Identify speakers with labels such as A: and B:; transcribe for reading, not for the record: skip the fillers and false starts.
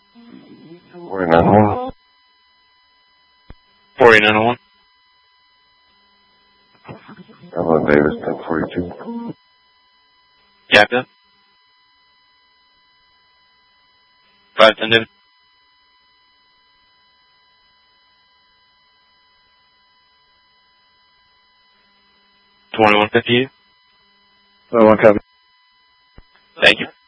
A: 4901.
B: 4901.
A: Evelyn Davis, 1042.
B: Captain. 510 David. 2158.
C: 1 copy.
B: Thank you.